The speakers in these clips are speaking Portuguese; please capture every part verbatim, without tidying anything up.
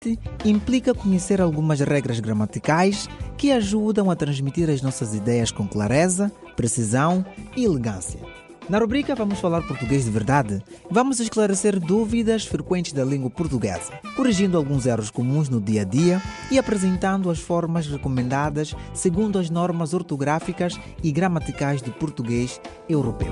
Basicamente, implica conhecer algumas regras gramaticais que ajudam a transmitir as nossas ideias com clareza, precisão e elegância. Na rubrica Vamos Falar Português de Verdade, vamos esclarecer dúvidas frequentes da língua portuguesa, corrigindo alguns erros comuns no dia a dia e apresentando as formas recomendadas segundo as normas ortográficas e gramaticais do português europeu.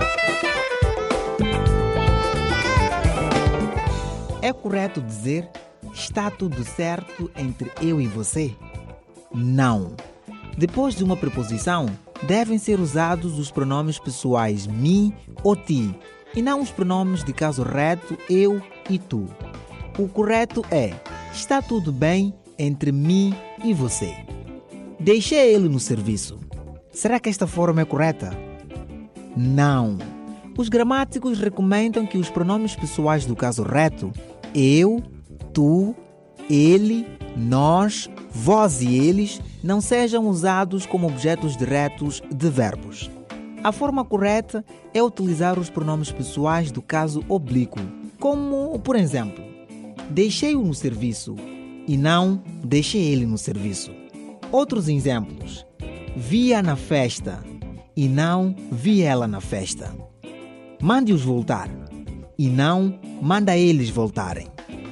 É correto dizer está tudo certo entre eu e você? Não. Depois de uma preposição, devem ser usados os pronomes pessoais me ou ti, e não os pronomes de caso reto eu e tu. O correto é está tudo bem entre mim e você. Deixei ele no serviço. Será que esta forma é correta? Não. Os gramáticos recomendam que os pronomes pessoais do caso reto, eu, tu, ele, nós, vós e eles, não sejam usados como objetos diretos de verbos. A forma correta é utilizar os pronomes pessoais do caso oblíquo, como, por exemplo, deixei-o no serviço e não deixei ele no serviço. Outros exemplos, vi-a na festa e não vi ela na festa. Mande-os voltar e não manda eles voltarem.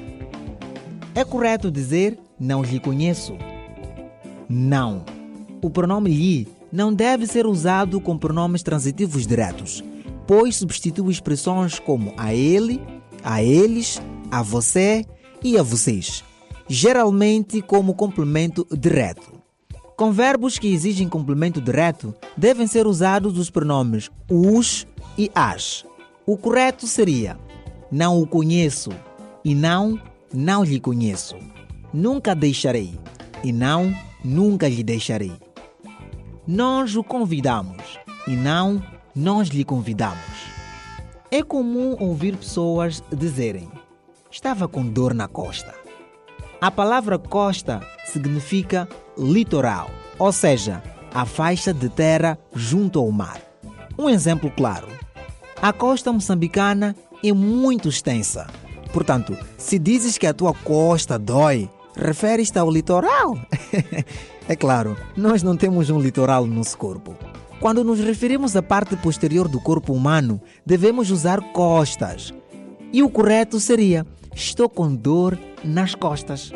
É correto dizer não lhe conheço? Não. O pronome lhe não deve ser usado com pronomes transitivos diretos, pois substitui expressões como a ele, a eles, a você e a vocês, geralmente como complemento direto. Com verbos que exigem complemento direto, devem ser usados os pronomes os e as. O correto seria não o conheço e não não lhe conheço. Nunca deixarei e não nunca lhe deixarei. Nós o convidamos e não nós lhe convidamos. É comum ouvir pessoas dizerem estava com dor na costa. A palavra costa significa litoral, ou seja, a faixa de terra junto ao mar. Um exemplo claro. A costa moçambicana é muito extensa. Portanto, se dizes que a tua costa dói, refere-te ao litoral. É claro, nós não temos um litoral no nosso corpo. Quando nos referimos à parte posterior do corpo humano, devemos usar costas. E o correto seria estou com dor nas costas.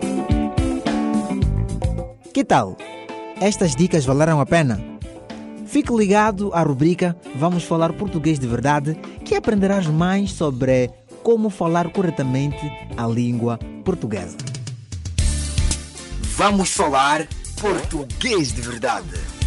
Que tal? Estas dicas valeram a pena? Fique ligado à rubrica Vamos Falar Português de Verdade, que aprenderás mais sobre como falar corretamente a língua portuguesa. Vamos falar português de verdade.